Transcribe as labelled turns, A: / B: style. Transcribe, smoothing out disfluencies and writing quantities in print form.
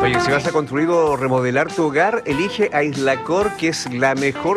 A: Oye, si vas a construir o remodelar tu hogar, elige Aislacor, que es la mejor